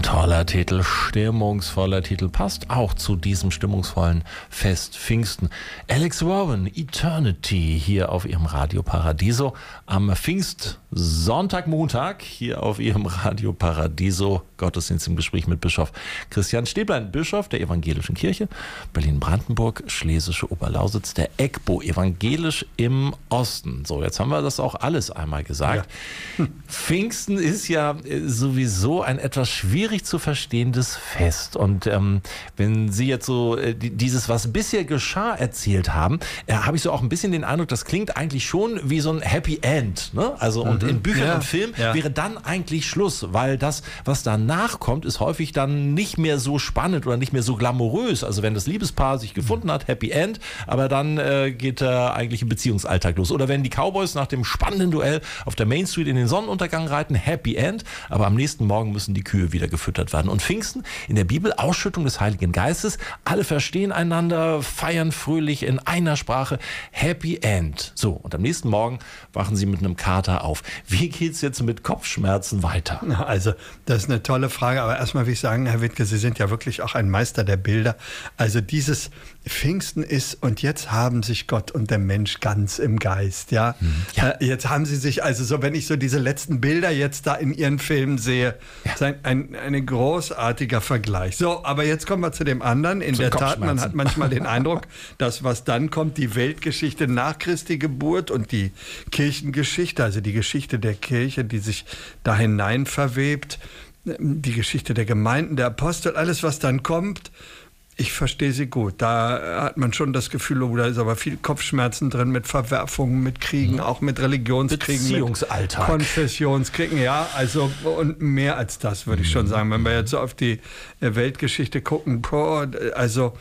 Toller Titel, stimmungsvoller Titel, passt auch zu diesem stimmungsvollen Fest Pfingsten. Alex Warren, Eternity, hier auf ihrem Radio Paradiso am Pfingstsonntag, Montag, hier auf ihrem Radio Paradiso. Gottesdienst im Gespräch mit Bischof Christian Stäblein, Bischof der Evangelischen Kirche Berlin-Brandenburg, Schlesische Oberlausitz, der EGBO, evangelisch im Osten. So, jetzt haben wir das auch alles einmal gesagt. Ja. Pfingsten ist ja sowieso ein etwas schwierig zu verstehendes Fest. Und wenn Sie jetzt so dieses, was bisher geschah, erzählt haben, habe ich so auch ein bisschen den Eindruck, das klingt eigentlich schon wie so ein Happy End. Ne? Also und in Büchern und Filmen wäre dann eigentlich Schluss, weil das, was danach kommt, ist häufig dann nicht mehr so spannend oder nicht mehr so glamourös. Also wenn das Liebespaar sich gefunden hat, Happy End, aber dann geht der eigentliche Beziehungsalltag los. Oder wenn die Cowboys nach dem spannenden Duell auf der Main Street in den Sonnenuntergang reiten, Happy End, aber am nächsten Morgen müssen die Kühe wieder gefüttert werden. Und Pfingsten in der Bibel, Ausschüttung des Heiligen Geistes, alle verstehen einander, feiern fröhlich in einer Sprache, Happy End. So, und am nächsten Morgen wachen sie mit einem Kater auf. Wie geht's jetzt mit Kopfschmerzen weiter? Also, das ist eine tolle Frage, aber erstmal will ich sagen, Herr Wittke, Sie sind ja wirklich auch ein Meister der Bilder. Also dieses Pfingsten ist, und jetzt haben sich Gott und der Mensch ganz im Geist, ja. Jetzt haben sie sich, also so, wenn ich so diese letzten Bilder jetzt da in Ihren Filmen sehe, ist ein großartiger Vergleich. So, aber jetzt kommen wir zu dem anderen. In der Tat, man hat manchmal den Eindruck, dass was dann kommt, die Weltgeschichte nach Christi Geburt und die Kirchengeschichte, also die Geschichte der Kirche, die sich da hinein verwebt, die Geschichte der Gemeinden, der Apostel, alles, was dann kommt, ich verstehe sie gut. Da hat man schon das Gefühl, da ist aber viel Kopfschmerzen drin mit Verwerfungen, mit Kriegen, auch mit Religionskriegen, Beziehungsalltag, mit Konfessionskriegen, ja, also und mehr als das, würde ich schon sagen. Wenn wir jetzt so auf die Weltgeschichte gucken, also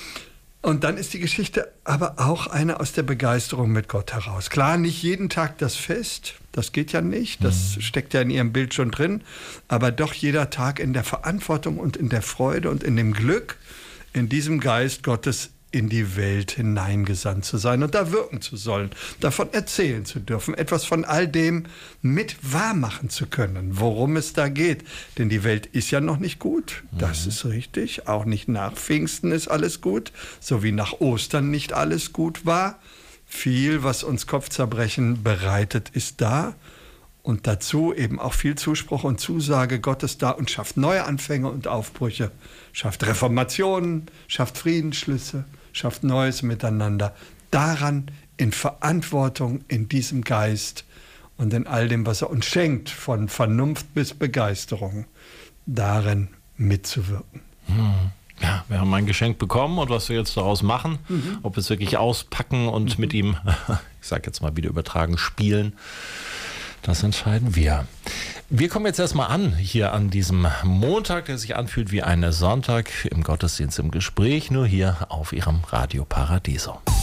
und dann ist die Geschichte aber auch eine aus der Begeisterung mit Gott heraus. Klar, nicht jeden Tag das Fest, das geht ja nicht, das steckt ja in Ihrem Bild schon drin, aber doch jeder Tag in der Verantwortung und in der Freude und in dem Glück, in diesem Geist Gottes in die Welt hineingesandt zu sein und da wirken zu sollen, davon erzählen zu dürfen, etwas von all dem mit wahrmachen zu können, worum es da geht. Denn die Welt ist ja noch nicht gut, das ist richtig, auch nicht nach Pfingsten ist alles gut, so wie nach Ostern nicht alles gut war. Viel, was uns Kopfzerbrechen bereitet, ist da. Und dazu eben auch viel Zuspruch und Zusage Gottes da und schafft neue Anfänge und Aufbrüche, schafft Reformationen, schafft Friedensschlüsse, schafft Neues miteinander. Daran in Verantwortung, in diesem Geist und in all dem, was er uns schenkt, von Vernunft bis Begeisterung, darin mitzuwirken. Ja, wir haben ein Geschenk bekommen und was wir jetzt daraus machen, ob wir es wirklich auspacken und mit ihm, ich sag jetzt mal wieder übertragen, spielen, das entscheiden wir. Wir kommen jetzt erstmal an, hier an diesem Montag, der sich anfühlt wie ein Sonntag im Gottesdienst im Gespräch, nur hier auf Ihrem Radio Paradiso.